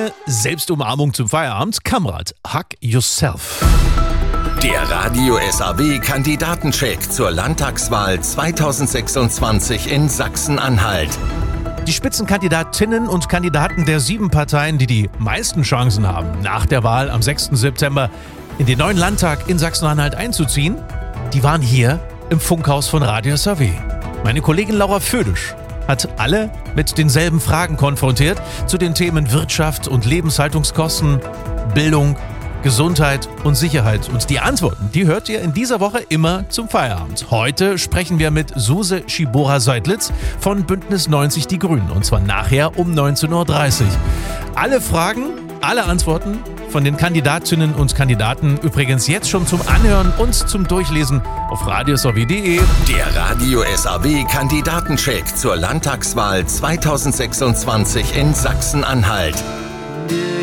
kleine Selbstumarmung zum Feierabend. Kamrat, hug yourself. Der Radio SAW Kandidatencheck zur Landtagswahl 2026 in Sachsen-Anhalt. Die Spitzenkandidatinnen und Kandidaten der 7 Parteien, die die meisten Chancen haben, nach der Wahl am 6. September in den neuen Landtag in Sachsen-Anhalt einzuziehen, die waren hier im Funkhaus von Radio SAW. Meine Kollegin Laura Födisch hat alle mit denselben Fragen konfrontiert zu den Themen Wirtschaft und Lebenshaltungskosten, Bildung, Gesundheit und Sicherheit. Und die Antworten, die hört ihr in dieser Woche immer zum Feierabend. Heute sprechen wir mit Suse Schibora-Seidlitz von Bündnis 90 Die Grünen. Und zwar nachher um 19.30 Uhr. Alle Fragen, alle Antworten von den Kandidatinnen und Kandidaten übrigens jetzt schon zum Anhören und zum Durchlesen auf radiosaw.de. Der Radio SAW Kandidatencheck zur Landtagswahl 2026 in Sachsen-Anhalt.